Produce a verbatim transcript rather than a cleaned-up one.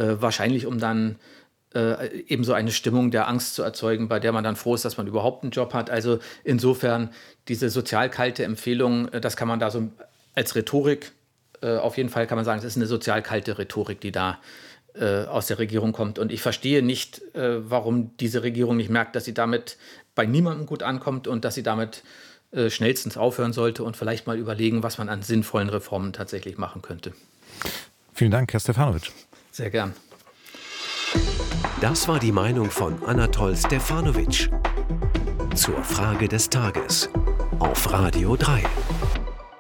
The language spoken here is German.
äh, wahrscheinlich um dann äh, eben so eine Stimmung der Angst zu erzeugen, bei der man dann froh ist, dass man überhaupt einen Job hat. Also insofern diese sozial kalte Empfehlung, äh, das kann man da so als Rhetorik, äh, auf jeden Fall kann man sagen, es ist eine sozial kalte Rhetorik, die da äh, aus der Regierung kommt. Und ich verstehe nicht, äh, warum diese Regierung nicht merkt, dass sie damit bei niemandem gut ankommt und dass sie damit äh, schnellstens aufhören sollte und vielleicht mal überlegen, was man an sinnvollen Reformen tatsächlich machen könnte. Vielen Dank, Herr Stefanovic. Sehr gern. Das war die Meinung von Anatol Stefanovic zur Frage des Tages auf Radio drei.